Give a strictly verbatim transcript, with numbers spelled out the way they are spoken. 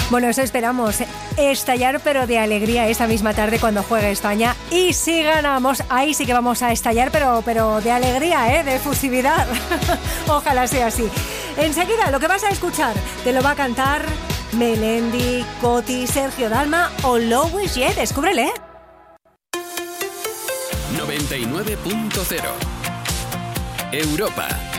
Bueno, eso esperamos, estallar pero de alegría esta misma tarde cuando juegue España. Y si ganamos, ahí sí que vamos a estallar, pero, pero de alegría, ¿eh? De efusividad. Ojalá sea así. Enseguida lo que vas a escuchar te lo va a cantar Melendi, Coti, Sergio Dalma o Louis J. Descúbrele. noventa y nueve punto cero Europa.